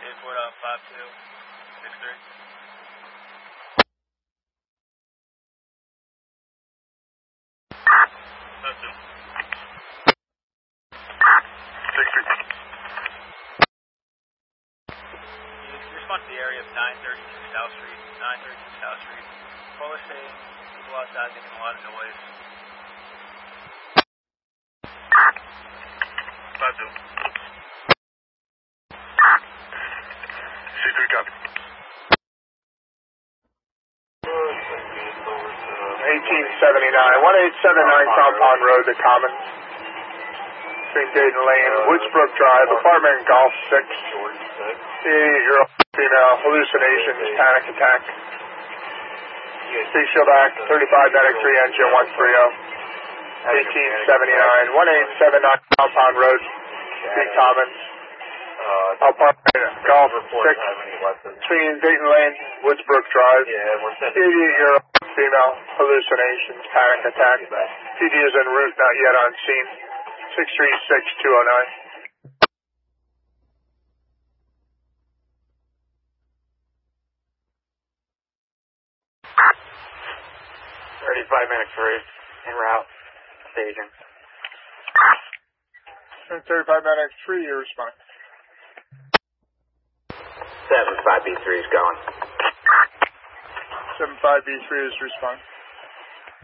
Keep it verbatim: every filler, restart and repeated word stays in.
Airport on five two six three. five two. six three. Respond to the area of nine thirty-two South Street, nine thirty-two South Street. Caller saying people outside making a lot of noise. five two. six three copy. eighteen seventy-nine, one eight seven nine Compound Road, The Commons. Between Dayton Lane, Woodsbrook Drive, apartment Golf six. eighty-eight-year-old female, hallucinations, panic attack. Please show back, thirty-five medic three engine one three zero. eighteen seventy-nine, one eight seven nine Compound Road, The Commons. Apartment Golf six. Between Dayton Lane, Woodsbrook Drive. eighty-eight-year-old female, hallucinations, panic attack. P D is en route, not yet on scene. six three six two oh nine. thirty-five minutes three, en route, staging. thirty-five medic three, you respond. seven five B three is going. seven five B three is respond.